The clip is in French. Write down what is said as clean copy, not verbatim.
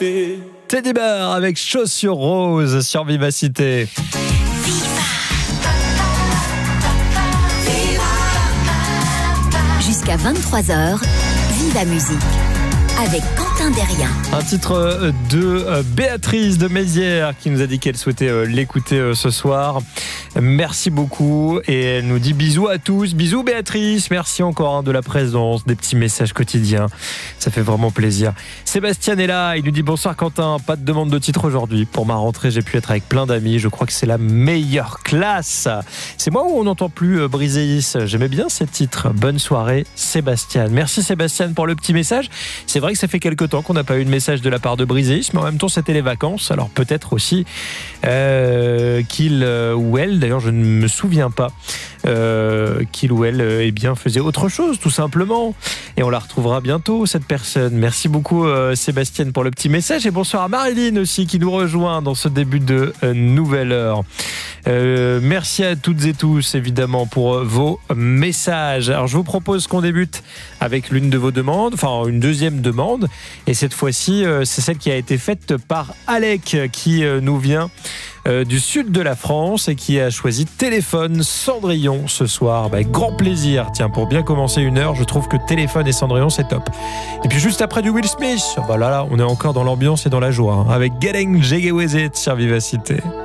Teddy Bear avec Chaussures Roses sur Vivacité. Jusqu'à 23h, Viva Musique avec Quentin Derrien. Un titre de Béatrice de Mézières qui nous a dit qu'elle souhaitait l'écouter ce soir. Merci beaucoup et elle nous dit bisous à tous. Bisous Béatrice, merci encore de la présence, des petits messages quotidiens. Ça fait vraiment plaisir. Sébastien est là, il nous dit bonsoir Quentin, pas de demande de titre aujourd'hui. Pour ma rentrée, j'ai pu être avec plein d'amis. Je crois que c'est la meilleure classe. C'est moi ou on n'entend plus Briseis? J'aimais bien ces titres. Bonne soirée Sébastien. Merci Sébastien pour le petit message. C'est vrai que ça fait quelques temps qu'on n'a pas eu de message de la part de Briseis, mais en même temps c'était les vacances. Alors peut-être aussi qu'il ou elle, d'ailleurs je ne me souviens pas, qu'il ou elle eh bien, faisait autre chose tout simplement. Et on la retrouvera bientôt cette personne. Merci beaucoup Sébastien pour le petit message. Et bonsoir à Marilyn aussi qui nous rejoint dans ce début de nouvelle heure. Merci à toutes et tous évidemment pour vos messages. Alors je vous propose qu'on débute avec l'une de vos demandes, enfin une deuxième demande, et cette fois-ci c'est celle qui a été faite par Alec qui nous vient du sud de la France et qui a choisi Téléphone Cendrillon ce soir. Avec grand plaisir. Tiens, pour bien commencer une heure, je trouve que Téléphone et Cendrillon c'est top. Et puis juste après du Will Smith, bah là on est encore dans l'ambiance et dans la joie, hein, avec Getting Jiggy With It sur Vivacité.